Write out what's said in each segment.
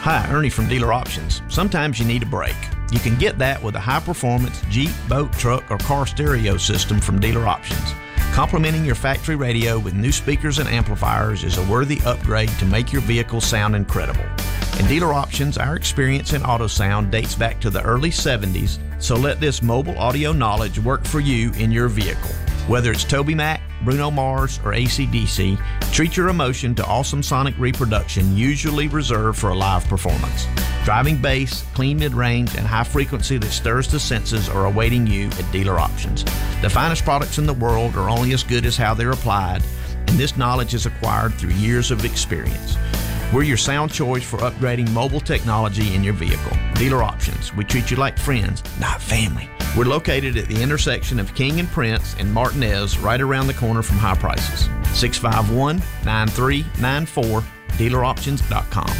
Hi, Ernie from Dealer Options. Sometimes you need a break. You can get that with a high-performance Jeep, boat, truck, or car stereo system from Dealer Options. Complementing your factory radio with new speakers and amplifiers is a worthy upgrade to make your vehicle sound incredible. In Dealer Options, our experience in auto sound dates back to the early 70s, so let this mobile audio knowledge work for you in your vehicle. Whether it's TobyMac, Bruno Mars, or AC/DC, treat your emotion to awesome sonic reproduction usually reserved for a live performance. Driving bass, clean mid-range, and high frequency that stirs the senses are awaiting you at Dealer Options. The finest products in the world are only as good as how they're applied, and this knowledge is acquired through years of experience. We're your sound choice for upgrading mobile technology in your vehicle. Dealer Options. We treat you like friends, not family. We're located at the intersection of King and Prince and Martinez, right around the corner from High Prices. 651-9394, dealeroptions.com.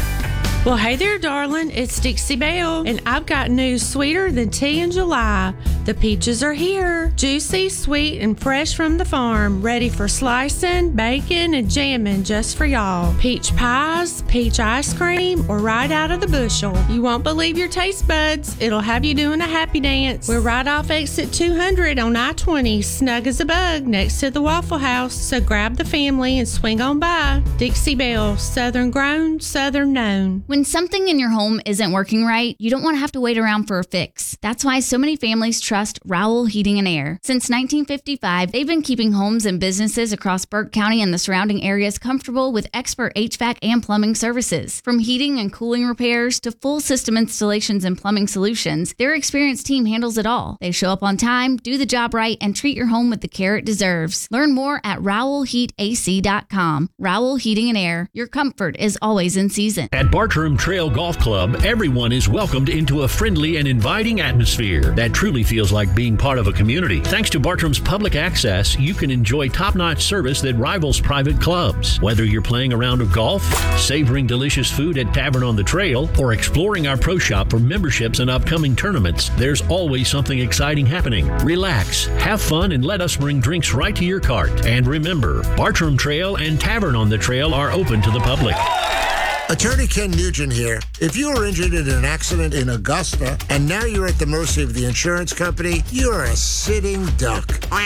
Well, hey there, darling. It's Dixie Belle, and I've got news sweeter than tea in July. The peaches are here. Juicy, sweet, and fresh from the farm. Ready for slicing, baking, and jamming just for y'all. Peach pies, peach ice cream, or right out of the bushel. You won't believe your taste buds. It'll have you doing a happy dance. We're right off exit 200 on I-20, snug as a bug, next to the Waffle House. So grab the family and swing on by. Dixie Belle, Southern grown, Southern known. When something in your home isn't working right, you don't want to have to wait around for a fix. That's why so many families trust Rowell Heating and Air. Since 1955, they've been keeping homes and businesses across Burke County and the surrounding areas comfortable with expert HVAC and plumbing services. From heating and cooling repairs to full system installations and plumbing solutions, their experienced team handles it all. They show up on time, do the job right, and treat your home with the care it deserves. Learn more at RowellHeatAC.com. Rowell Heating and Air. Your comfort is always in season. At Bartram Trail Golf Club, everyone is welcomed into a friendly and inviting atmosphere that truly feels like being part of a community. Thanks to Bartram's public access, you can enjoy top-notch service that rivals private clubs. Whether you're playing a round of golf, savoring delicious food at Tavern on the Trail, or exploring our pro shop for memberships and upcoming tournaments, there's always something exciting happening. Relax, have fun, and let us bring drinks right to your cart. And remember, Bartram Trail and Tavern on the Trail are open to the public. Attorney Ken Nugent here. If you were injured in an accident in Augusta and now you're at the mercy of the insurance company, you're a sitting duck.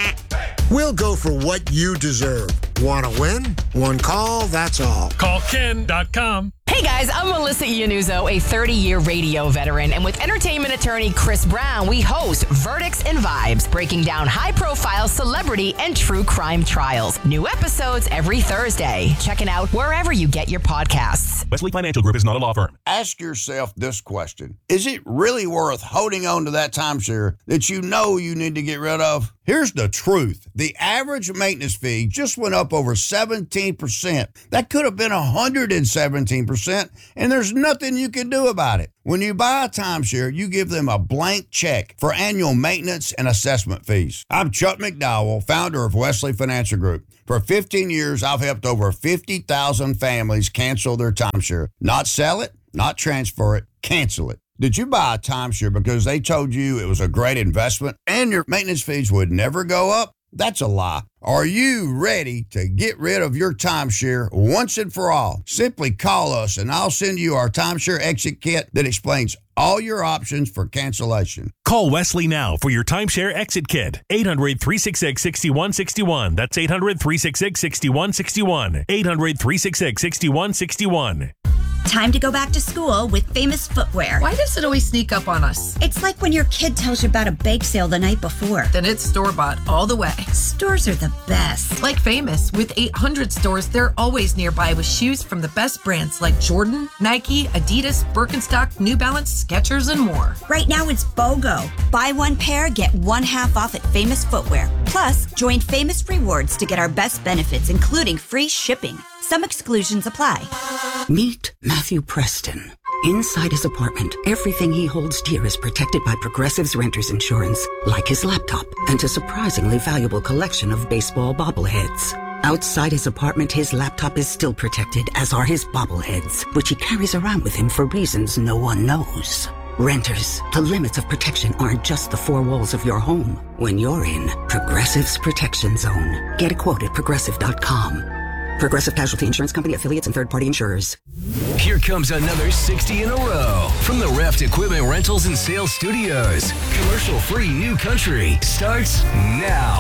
We'll go for what you deserve. Want to win? One call, that's all. Call Ken.com. Hey guys, I'm Melissa Iannuzzo, a 30-year radio veteran, and with entertainment attorney Chris Brown, we host Verdicts and Vibes, breaking down high-profile celebrity and true crime trials. New episodes every Thursday. Check it out wherever you get your podcasts. Wesley Financial Group is not a law firm. Ask yourself this question. Is it really worth holding on to that timeshare that you know you need to get rid of? Here's the truth. The average maintenance fee just went up over 17%. That could have been 117%, and there's nothing you can do about it. When you buy a timeshare, you give them a blank check for annual maintenance and assessment fees. I'm Chuck McDowell, founder of Wesley Financial Group. For 15 years, I've helped over 50,000 families cancel their timeshare. Not sell it, not transfer it, cancel it. Did you buy a timeshare because they told you it was a great investment and your maintenance fees would never go up? That's a lie. Are you ready to get rid of your timeshare once and for all? Simply call us and I'll send you our timeshare exit kit that explains all your options for cancellation. Call Wesley now for your timeshare exit kit. 800-366-6161. That's 800-366-6161. 800-366-6161. Time to go back to school with Famous Footwear. Why does it always sneak up on us? It's like when your kid tells you about a bake sale the night before. Then it's store-bought all the way. Stores are the best. Like Famous, with 800 stores, they're always nearby with shoes from the best brands like Jordan, Nike, Adidas, Birkenstock, New Balance, Skechers, and more. Right now it's BOGO. Buy one pair, get one half off at Famous Footwear. Plus, join Famous Rewards to get our best benefits, including free shipping. Some exclusions apply. Meet Matthew Preston. Inside his apartment, everything he holds dear is protected by Progressive's Renter's Insurance, like his laptop and a surprisingly valuable collection of baseball bobbleheads. Outside his apartment, his laptop is still protected, as are his bobbleheads, which he carries around with him for reasons no one knows. Renters, the limits of protection aren't just the four walls of your home. When you're in Progressive's Protection Zone, get a quote at Progressive.com. Progressive Casualty Insurance Company, affiliates, and third-party insurers. Here comes another 60 in a row from the Reft Equipment Rentals and Sales Studios. Commercial-free New Country starts now.